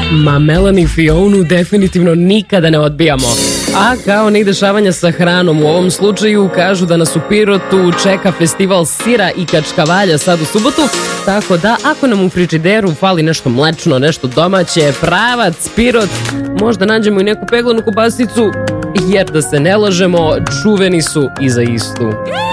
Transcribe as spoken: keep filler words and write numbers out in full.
Ma Melanie Fionu definitivno nikada ne odbijamo. A kao ni dešavanja sa hranom u ovom slučaju, kažu da nas u Pirotu čeka festival sira i kačkavalja sad u subotu, tako da ako nam u frižideru fali nešto mlečno, nešto domaće, pravac, Pirot, možda nađemo i neku peglanu kobasicu, jer da se ne lažemo, čuveni su i za istu.